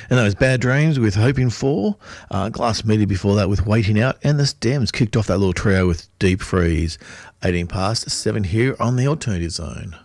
And those Bad Dreams with Hoping For, Glass Media before that with Waiting Out, and the Stems kicked off that little trio with Deep Freeze. 18 past 7 here on the Alternative Zone.